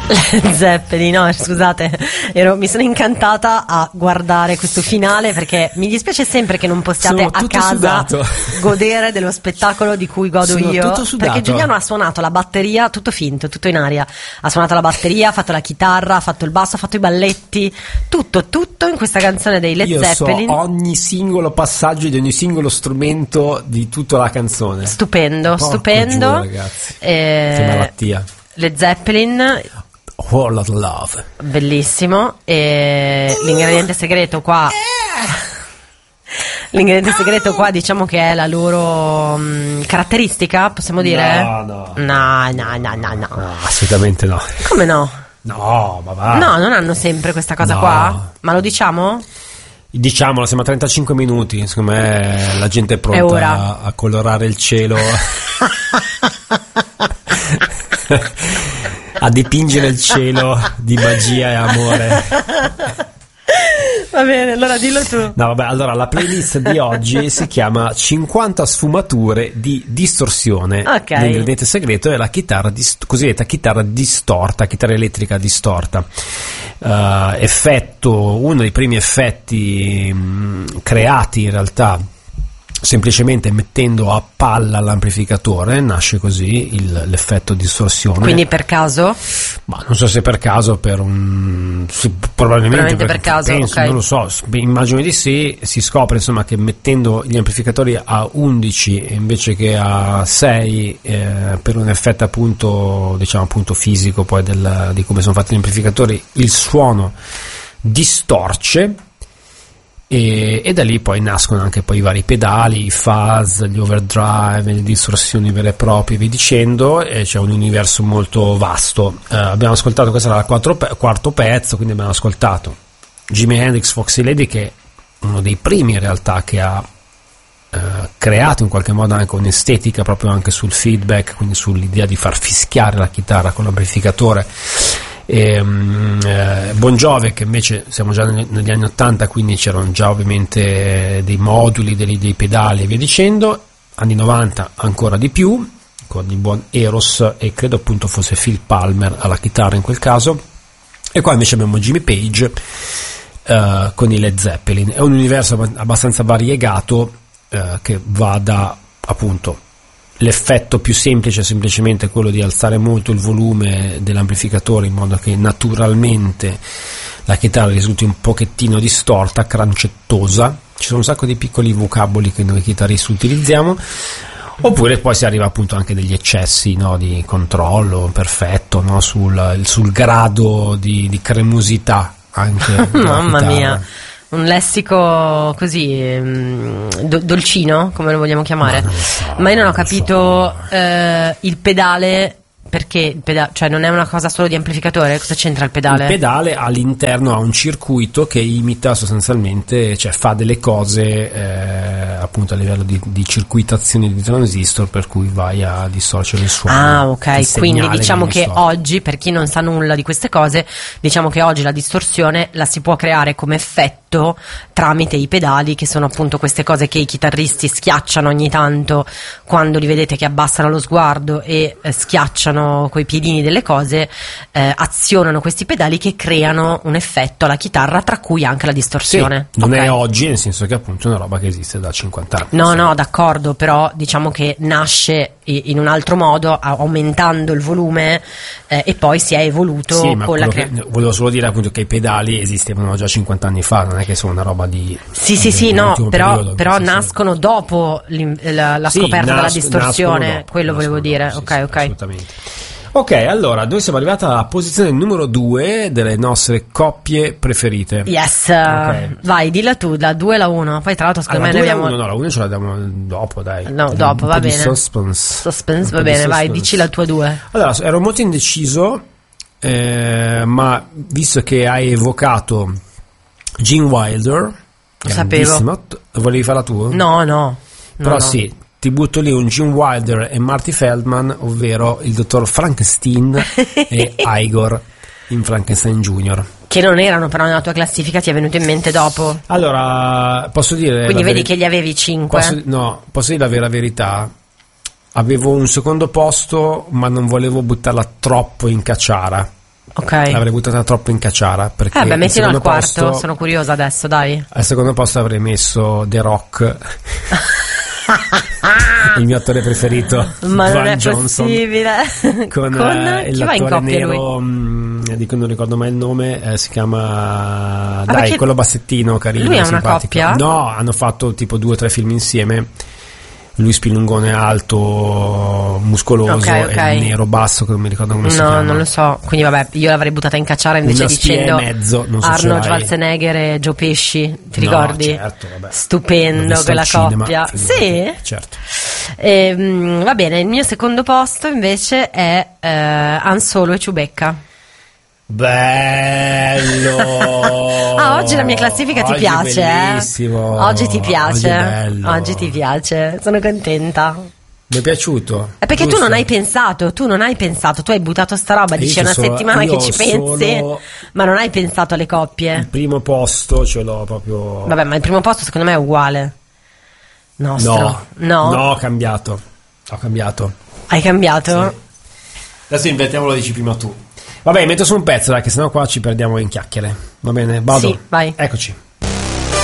Led Zeppelin, no, scusate, mi sono incantata a guardare questo finale perché mi dispiace sempre che non possiate Sono a tutto casa sudato. godere dello spettacolo di cui godo Sono io, tutto sudato. perché Giuliano ha suonato la batteria, tutto finto, tutto in aria, ha suonato la batteria, ha fatto la chitarra, ha fatto il basso, ha fatto i balletti, tutto in questa canzone dei Led Zeppelin. Io so ogni singolo passaggio di ogni singolo strumento di tutta la canzone. Stupendo, Porco stupendo. giù, ragazzi. Che malattia. Led Zeppelin, World of Love. bellissimo. E l'ingrediente segreto qua, diciamo che è la loro caratteristica, possiamo dire? No. No, Assolutamente no. come no? No, ma va. No, non hanno sempre questa cosa No. qua, ma lo diciamo? Diciamolo, siamo a 35 minuti. Secondo me la gente è È pronta ora. a colorare il cielo. A dipingere il cielo di magia e amore. Va bene, allora dillo tu. No, vabbè, allora la playlist di oggi si chiama 50 sfumature di distorsione. Ok. L'ingrediente segreto è la chitarra cosiddetta chitarra distorta, chitarra elettrica distorta. Uno dei primi effetti creati in realtà semplicemente mettendo a palla l'amplificatore, nasce così l'effetto distorsione. Quindi per caso? Ma non so se per caso, probabilmente per caso, penso, ok. non lo so, immagino di sì. Si scopre insomma che mettendo gli amplificatori a 11 invece che a 6 per un effetto appunto fisico poi di come sono fatti gli amplificatori, il suono distorce. E da lì poi nascono anche poi i vari pedali, i fuzz, gli overdrive, le distorsioni vere e proprie, vi dicendo, e c'è un universo molto vasto. Abbiamo ascoltato, questo era il quarto pezzo, quindi abbiamo ascoltato Jimi Hendrix, Foxy Lady, che è uno dei primi in realtà che ha creato in qualche modo anche un'estetica proprio anche sul feedback, quindi sull'idea di far fischiare la chitarra con l'amplificatore. Bon Jovi, che invece siamo già negli anni 80, quindi c'erano già ovviamente dei moduli, dei pedali e via dicendo. Anni 90 ancora di più, con il buon Eros, e credo appunto fosse Phil Palmer alla chitarra in quel caso. E qua invece abbiamo Jimmy Page con i Led Zeppelin. È un universo abbastanza variegato, che va da appunto l'effetto più semplice, semplicemente quello di alzare molto il volume dell'amplificatore in modo che naturalmente la chitarra risulti un pochettino distorta, crancettosa. Ci sono un sacco di piccoli vocaboli che noi chitarristi utilizziamo. Oppure poi si arriva appunto anche degli eccessi, no, di controllo perfetto, no, sul grado di cremosità anche della Mamma chitarra. mia, un lessico così dolcino, come lo vogliamo chiamare. Ma io non ho capito il pedale, perché il pedale, cioè non è una cosa solo di amplificatore, cosa c'entra il pedale? Il pedale all'interno ha un circuito che imita sostanzialmente, cioè fa delle cose appunto a livello di circuitazione di transistor, per cui vai a distorcere il suono. Ah, ok, quindi diciamo che distorce. oggi, per chi non sa nulla di queste cose, diciamo che oggi la distorsione la si può creare come effetto tramite i pedali, che sono appunto queste cose che i chitarristi schiacciano ogni tanto quando li vedete che abbassano lo sguardo e schiacciano coi piedini delle cose, azionano questi pedali che creano un effetto alla chitarra, tra cui anche la distorsione. Sì, non Ok. è oggi, nel senso che appunto è una roba che esiste da 50 anni. No, d'accordo, però diciamo che nasce in un altro modo, aumentando il volume, e poi si è evoluto Sì, ma con la volevo solo dire appunto che i pedali esistevano già 50 anni fa, non è che sono una roba di Sì, no, dell'ultimo periodo, però sì, nascono dopo la sì, scoperta della nascono distorsione, dopo, quello volevo nascono dire. dopo, Ok. assolutamente. Ok, allora noi siamo arrivati alla posizione numero 2 delle nostre coppie preferite. Yes, Ok. vai, dilla tu, la 2 e la 1. Poi tra l'altro secondo me ne abbiamo la 1 ce la diamo dopo, dai. No, Un dopo, po' va di bene. suspense. Suspense, Un va po' di bene, vai, suspense. dici la tua 2. Allora, ero molto indeciso, ma visto che hai evocato Gene Wilder, Lo sapevo. grandissimo, volevi farla tu? No. Però no. sì, ti butto lì un Gene Wilder e Marty Feldman, ovvero il dottor Frankenstein e Igor in Frankenstein Jr. Che non erano però nella tua classifica, ti è venuto in mente dopo. Allora, posso dire... Quindi la vedi veri- che gli avevi 5. posso dire la vera verità? Avevo un secondo posto, ma non volevo buttarla troppo in cacciara. Ok. L'avrei buttata troppo in cacciara, perché Beh, mettilo al quarto, posto, sono curiosa adesso, dai. al secondo posto avrei messo The Rock, il mio attore preferito, Ma non Dwayne è Johnson, possibile. con Chi va in l'attore coppia nero, di cui non ricordo mai il nome, si chiama perché quello bassettino, carino, lui è una simpatico. coppia? No, hanno fatto tipo 2 o 3 film insieme. Lui spillungone alto, muscoloso, Ok. e il nero basso che non mi ricordo come si chiama. No, non lo so. Quindi vabbè, io l'avrei buttata in cacciara invece Una spia dicendo e mezzo, non so se Arnold l'hai. Schwarzenegger e Joe Pesci, ti No, ricordi? certo, vabbè. L'ho Stupendo visto quella al cinema, coppia. figurati. Sì? Certo. Va bene, il mio secondo posto invece è Han Solo e Chewbacca. Bello. Oggi la mia classifica ti Oggi piace, bellissimo. Oggi ti piace. Oggi è bello. Oggi ti piace. Sono contenta. Mi è piaciuto. È perché Giusto. tu non hai pensato, tu hai buttato sta roba, dici Io una sono- settimana io che ci pensi, sono- ma non hai pensato alle Il coppie. primo posto ce l'ho proprio. Vabbè, ma il primo posto secondo me è uguale. Nostro. No, ho cambiato. Ho cambiato. Hai cambiato? Sì. Adesso inventiamo, lo dici prima tu. Vabbè, metto su un pezzo, dai, che sennò qua ci perdiamo in chiacchiere. Va bene? Vado. Sì, vai. Eccoci.